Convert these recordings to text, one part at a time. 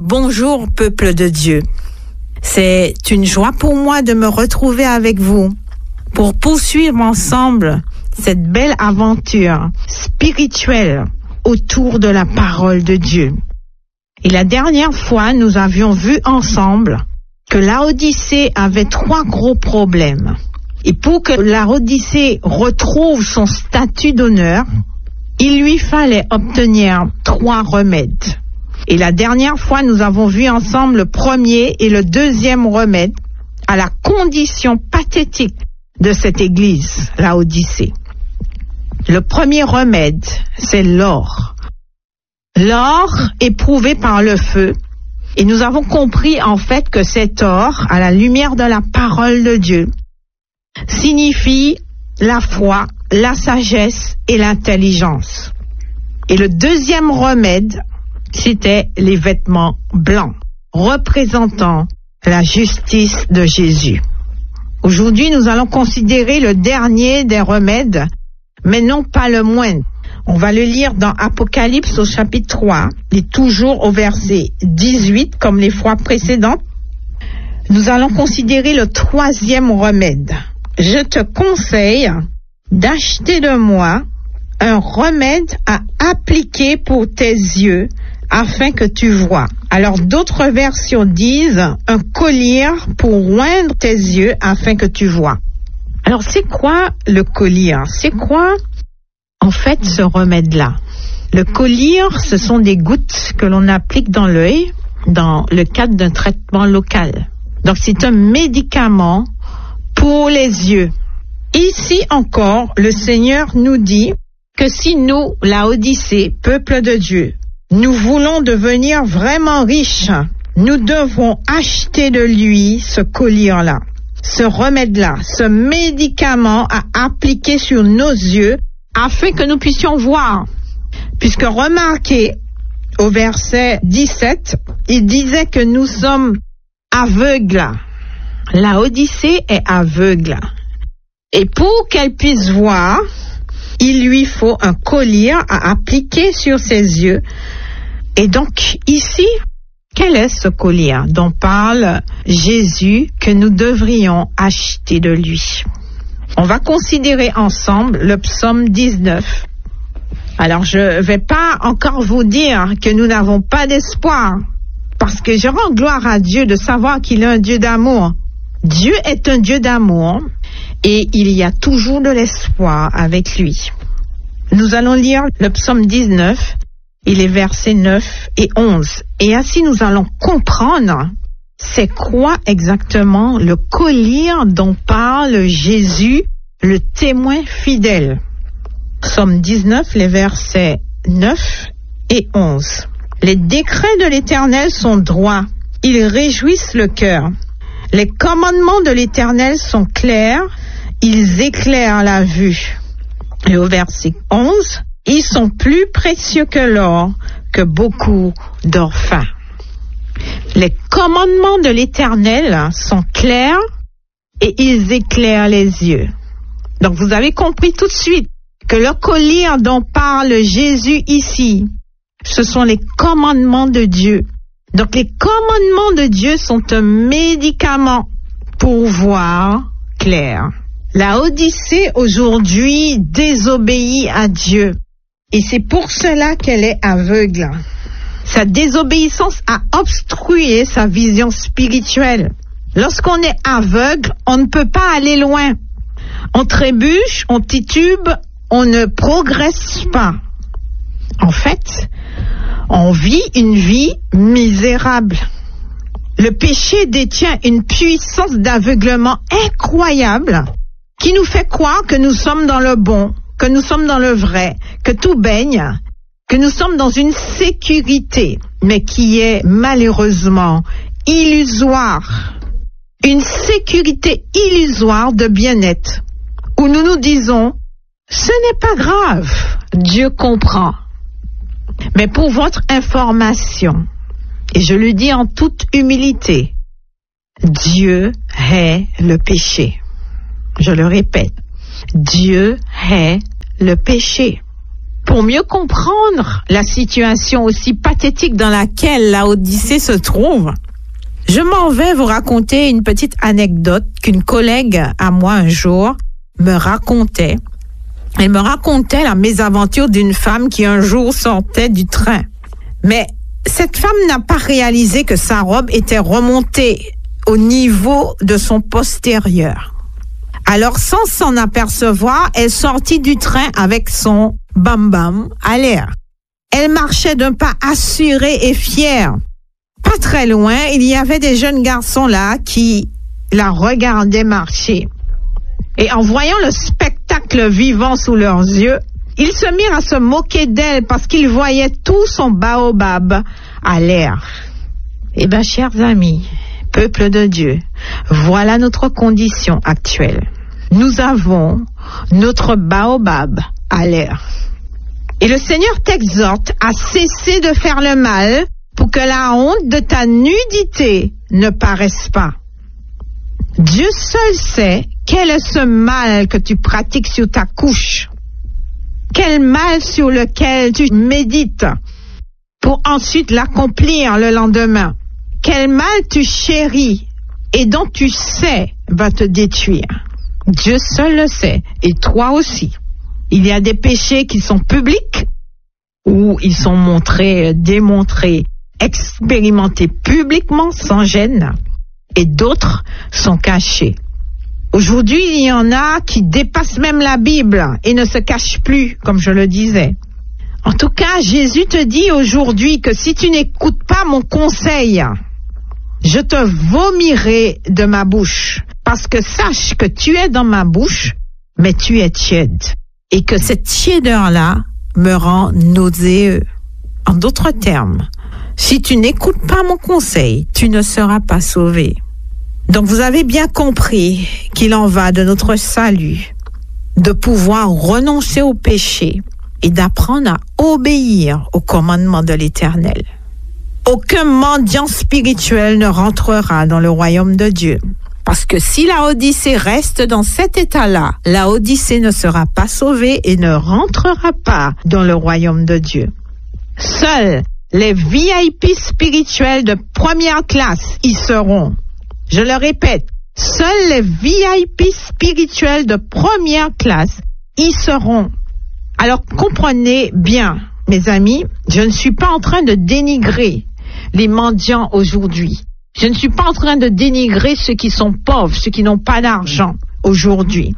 Bonjour peuple de Dieu. C'est une joie pour moi de me retrouver avec vous pour poursuivre ensemble cette belle aventure spirituelle autour de la parole de Dieu. Et la dernière fois, nous avions vu ensemble que Laodicée avait 3 gros problèmes. Et pour que Laodicée retrouve son statut d'honneur, il lui fallait obtenir 3 remèdes. Et la dernière fois, nous avons vu ensemble le premier et le deuxième remède à la condition pathétique de cette église, Laodicée. Le premier remède, c'est l'or. L'or éprouvé par le feu. Et nous avons compris en fait que cet or, à la lumière de la parole de Dieu, signifie la foi, la sagesse et l'intelligence. Et le deuxième remède, c'était les vêtements blancs, représentant la justice de Jésus. Aujourd'hui, nous allons considérer le dernier des remèdes, mais non pas le moindre. On va le lire dans Apocalypse au chapitre 3, et toujours au verset 18, comme les fois précédentes. Nous allons considérer le 3e remède. Je te conseille d'acheter de moi un remède à appliquer pour tes yeux, afin que tu vois. Alors d'autres versions disent un collier pour oindre tes yeux afin que tu vois. Alors c'est quoi le collier? C'est quoi en fait ce remède-là? Le collier, ce sont des gouttes que l'on applique dans l'œil dans le cadre d'un traitement local. Donc c'est un médicament pour les yeux. Ici encore, le Seigneur nous dit que si nous, Laodicée, peuple de Dieu, nous voulons devenir vraiment riches, nous devons acheter de lui ce collier-là, ce remède-là, ce médicament à appliquer sur nos yeux afin que nous puissions voir. Puisque remarquez, au verset 17, il disait que nous sommes aveugles. Laodicée est aveugle. Et pour qu'elle puisse voir, il lui faut un collier à appliquer sur ses yeux. Et donc, ici, quel est ce collier dont parle Jésus que nous devrions acheter de lui? On va considérer ensemble le psaume 19. Alors, je ne vais pas encore vous dire que nous n'avons pas d'espoir, parce que je rends gloire à Dieu de savoir qu'il est un Dieu d'amour. Dieu est un Dieu d'amour et il y a toujours de l'espoir avec lui. Nous allons lire le psaume 19. Et les versets 9 et 11. Et ainsi, nous allons comprendre c'est quoi exactement le collier dont parle Jésus, le témoin fidèle. Psaume 19, les versets 9 et 11. Les décrets de l'Éternel sont droits, ils réjouissent le cœur. Les commandements de l'Éternel sont clairs, ils éclairent la vue. Et au verset 11, ils sont plus précieux que l'or, que beaucoup d'or fin. Les commandements de l'Éternel sont clairs et ils éclairent les yeux. Donc vous avez compris tout de suite que le collier dont parle Jésus ici, ce sont les commandements de Dieu. Donc les commandements de Dieu sont un médicament pour voir clair. Laodicée aujourd'hui désobéit à Dieu. Et c'est pour cela qu'elle est aveugle. Sa désobéissance a obstrué sa vision spirituelle. Lorsqu'on est aveugle, on ne peut pas aller loin. On trébuche, on titube, on ne progresse pas. En fait, on vit une vie misérable. Le péché détient une puissance d'aveuglement incroyable qui nous fait croire que nous sommes dans le bon, que nous sommes dans le vrai, que tout baigne, que nous sommes dans une sécurité, mais qui est malheureusement illusoire. Une sécurité illusoire de bien-être, où nous nous disons, ce n'est pas grave, Dieu comprend. Mais pour votre information, et je le dis en toute humilité, Dieu hait le péché. Je le répète. Dieu hait le péché. Pour mieux comprendre la situation aussi pathétique dans laquelle Laodicée se trouve, je m'en vais vous raconter une petite anecdote qu'une collègue à moi un jour me racontait. Elle me racontait la mésaventure d'une femme qui un jour sortait du train. Mais cette femme n'a pas réalisé que sa robe était remontée au niveau de son postérieur. Alors, sans s'en apercevoir, elle sortit du train avec son bam-bam à l'air. Elle marchait d'un pas assuré et fier. Pas très loin, il y avait des jeunes garçons là qui la regardaient marcher. Et en voyant le spectacle vivant sous leurs yeux, ils se mirent à se moquer d'elle parce qu'ils voyaient tout son baobab à l'air. Eh bien, chers amis, peuple de Dieu, voilà notre condition actuelle. Nous avons notre baobab à l'air. Et le Seigneur t'exhorte à cesser de faire le mal pour que la honte de ta nudité ne paraisse pas. Dieu seul sait quel est ce mal que tu pratiques sur ta couche. Quel mal sur lequel tu médites pour ensuite l'accomplir le lendemain. Quel mal tu chéris et dont tu sais va te détruire. Dieu seul le sait, et toi aussi. Il y a des péchés qui sont publics, où ils sont montrés, démontrés, expérimentés publiquement sans gêne, et d'autres sont cachés. Aujourd'hui, il y en a qui dépassent même la Bible et ne se cachent plus, comme je le disais. En tout cas, Jésus te dit aujourd'hui que si tu n'écoutes pas mon conseil, je te vomirai de ma bouche. Parce que sache que tu es dans ma bouche, mais tu es tiède. Et que cette tiédeur-là me rend nauséeux. En d'autres termes, si tu n'écoutes pas mon conseil, tu ne seras pas sauvé. Donc vous avez bien compris qu'il en va de notre salut, de pouvoir renoncer au péché et d'apprendre à obéir au commandement de l'Éternel. Aucun mendiant spirituel ne rentrera dans le royaume de Dieu. Parce que si Laodicée reste dans cet état-là, Laodicée ne sera pas sauvée et ne rentrera pas dans le royaume de Dieu. Seuls les VIP spirituels de première classe y seront. Je le répète, seuls les VIP spirituels de première classe y seront. Alors comprenez bien, mes amis, je ne suis pas en train de dénigrer les mendiants aujourd'hui. Je ne suis pas en train de dénigrer ceux qui sont pauvres, ceux qui n'ont pas d'argent aujourd'hui.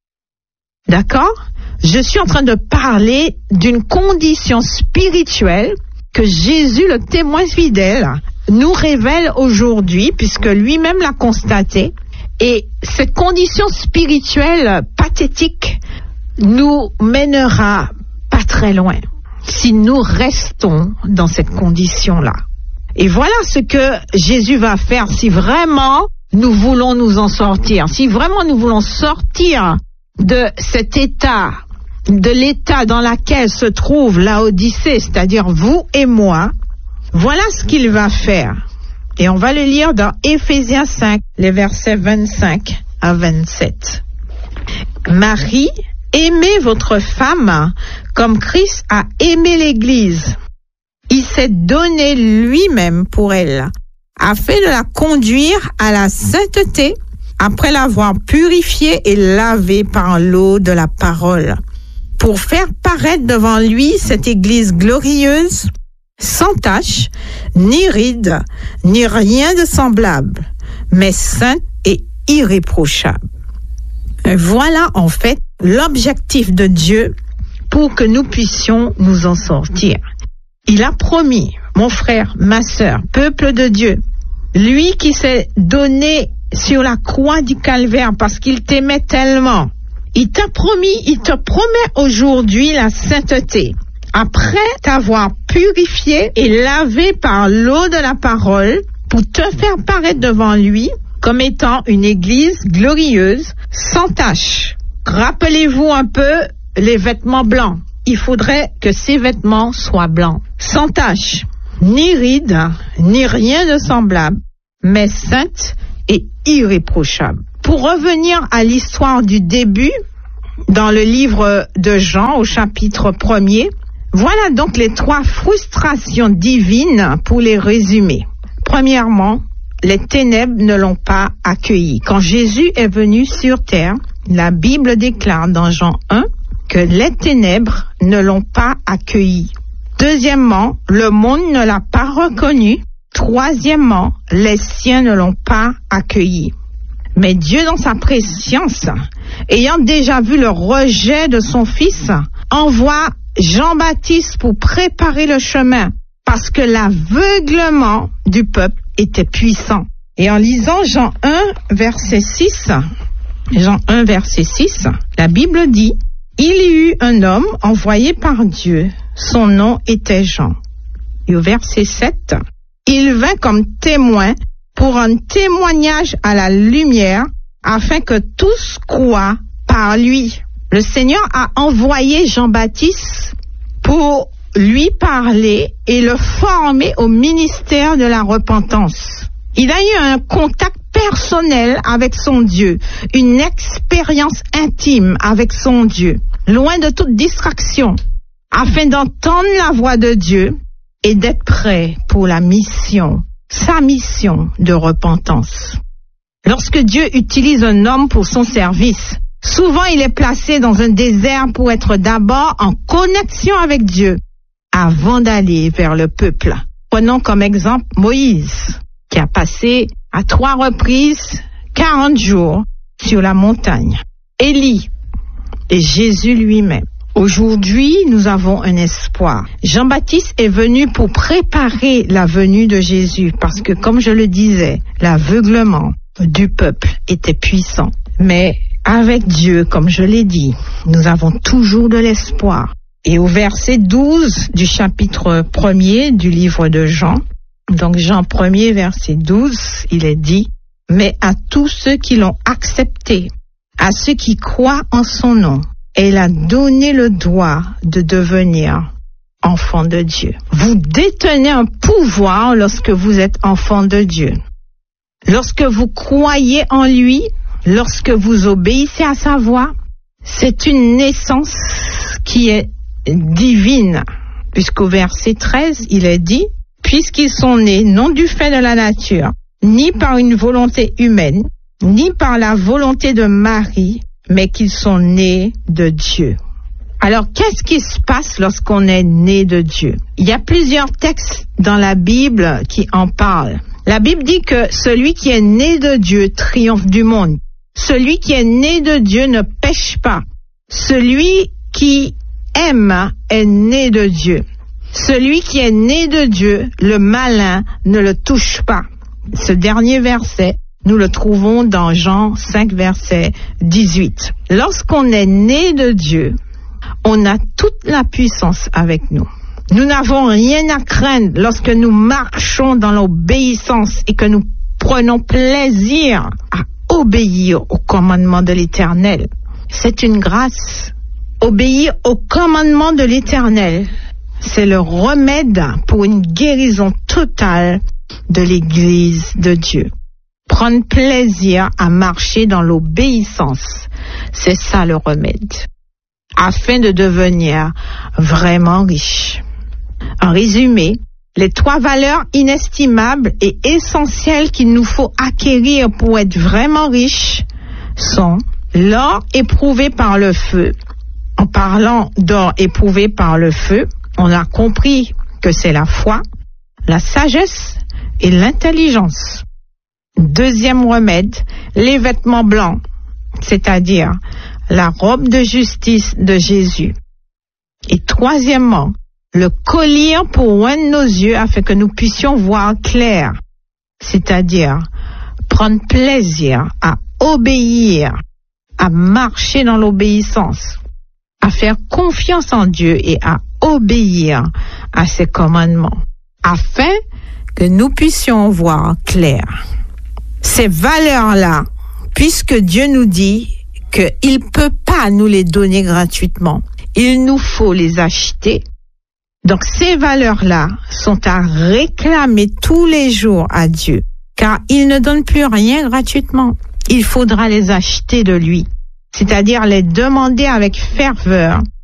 D'accord? Je suis en train de parler d'une condition spirituelle que Jésus, le témoin fidèle, nous révèle aujourd'hui, puisque lui-même l'a constaté. Et cette condition spirituelle pathétique nous mènera pas très loin si nous restons dans cette condition-là. Et voilà ce que Jésus va faire si vraiment nous voulons nous en sortir. Si vraiment nous voulons sortir de cet état, de l'état dans lequel se trouve Laodicée, c'est-à-dire vous et moi, voilà ce qu'il va faire. Et on va le lire dans Éphésiens 5, les versets 25 à 27. Marie, aimez votre femme comme Christ a aimé l'Église. Il s'est donné lui-même pour elle, afin de la conduire à la sainteté, après l'avoir purifiée et lavée par l'eau de la parole, pour faire paraître devant lui cette Église glorieuse, sans tache, ni ride, ni rien de semblable, mais sainte et irréprochable. Voilà en fait l'objectif de Dieu pour que nous puissions nous en sortir. Il a promis, mon frère, ma sœur, peuple de Dieu, lui qui s'est donné sur la croix du calvaire parce qu'il t'aimait tellement, il t'a promis, il te promet aujourd'hui la sainteté. Après t'avoir purifié et lavé par l'eau de la parole pour te faire paraître devant lui comme étant une église glorieuse, sans tache. Rappelez-vous un peu les vêtements blancs. Il faudrait que ces vêtements soient blancs, sans tache, ni rides, ni rien de semblable, mais sainte et irréprochable. Pour revenir à l'histoire du début, dans le livre de Jean, au chapitre 1er, Voilà donc les 3 frustrations divines pour les résumer. Premièrement, les ténèbres ne l'ont pas accueilli. Quand Jésus est venu sur terre, la Bible déclare dans Jean 1 que les ténèbres ne l'ont pas accueilli. Deuxièmement, le monde ne l'a pas reconnu. Troisièmement, les siens ne l'ont pas accueilli. Mais Dieu, dans sa préscience, ayant déjà vu le rejet de son Fils, envoie Jean-Baptiste pour préparer le chemin, parce que l'aveuglement du peuple était puissant. Et en lisant Jean 1, verset 6, la Bible dit, « Il y eut un homme envoyé par Dieu, son nom était Jean. » Et au verset 7, « Il vint comme témoin pour un témoignage à la lumière, afin que tous croient par lui. » Le Seigneur a envoyé Jean-Baptiste pour lui parler et le former au ministère de la repentance. Il a eu un contact personnel avec son Dieu, une expérience intime avec son Dieu, loin de toute distraction, afin d'entendre la voix de Dieu et d'être prêt pour la mission, sa mission de repentance. Lorsque Dieu utilise un homme pour son service, souvent il est placé dans un désert pour être d'abord en connexion avec Dieu, avant d'aller vers le peuple. Prenons comme exemple Moïse, qui a passé à 3 reprises 40 jours sur la montagne. Élie et Jésus lui-même. Aujourd'hui, nous avons un espoir. Jean-Baptiste est venu pour préparer la venue de Jésus, parce que, comme je le disais, l'aveuglement du peuple était puissant. Mais avec Dieu, comme je l'ai dit, nous avons toujours de l'espoir. Et au verset 12 du chapitre 1er du livre de Jean, donc Jean 1er, verset 12, il est dit, « Mais à tous ceux qui l'ont accepté, à ceux qui croient en son nom, elle a donné le droit de devenir enfant de Dieu. » Vous détenez un pouvoir lorsque vous êtes enfant de Dieu. Lorsque vous croyez en lui, lorsque vous obéissez à sa voix, c'est une naissance qui est divine, puisqu'au verset 13, il est dit, « Puisqu'ils sont nés non du fait de la nature, ni par une volonté humaine, ni par la volonté de Marie, mais qu'ils sont nés de Dieu. » Alors, qu'est-ce qui se passe lorsqu'on est né de Dieu? Il y a plusieurs textes dans la Bible qui en parlent. La Bible dit que celui qui est né de Dieu triomphe du monde. Celui qui est né de Dieu ne pêche pas. Celui qui aime est né de Dieu. Celui qui est né de Dieu, le malin ne le touche pas. Ce dernier verset, nous le trouvons dans Jean 5, verset 18. Lorsqu'on est né de Dieu, on a toute la puissance avec nous. Nous n'avons rien à craindre lorsque nous marchons dans l'obéissance et que nous prenons plaisir à obéir au commandement de l'Éternel. C'est une grâce. Obéir au commandement de l'Éternel, c'est le remède pour une guérison totale de l'Église de Dieu. Prendre plaisir à marcher dans l'obéissance, c'est ça le remède, afin de devenir vraiment riche. En résumé, les 3 valeurs inestimables et essentielles qu'il nous faut acquérir pour être vraiment riches sont l'or éprouvé par le feu. En parlant d'or éprouvé par le feu, on a compris que c'est la foi, la sagesse et l'intelligence. Deuxième remède, les vêtements blancs, c'est-à-dire la robe de justice de Jésus. Et troisièmement, le collier pour oindre nos yeux afin que nous puissions voir clair, c'est-à-dire prendre plaisir à obéir, à marcher dans l'obéissance, à faire confiance en Dieu et à obéir à ses commandements, afin que nous puissions voir clair. Ces valeurs-là, puisque Dieu nous dit qu'il ne peut pas nous les donner gratuitement, il nous faut les acheter. Donc ces valeurs-là sont à réclamer tous les jours à Dieu, car il ne donne plus rien gratuitement. Il faudra les acheter de lui, c'est-à-dire les demander avec ferveur